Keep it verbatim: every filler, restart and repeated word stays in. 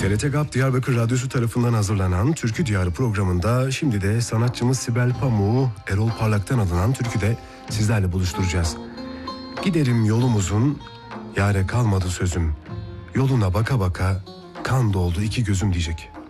T R T GAP Diyarbakır Radyosu tarafından hazırlanan Türkü Diyarı programında şimdi de sanatçımız Sibel Pamuk'u Erol Parlak'tan alınan türküde sizlerle buluşturacağız. Giderim yolumuzun, yâre kalmadı sözüm. Yoluna baka baka kan doldu iki gözüm diyecek.